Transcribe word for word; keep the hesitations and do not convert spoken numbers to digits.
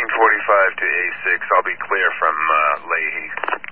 fourteen forty-five to A six. I'll be clear from uh, Leahy.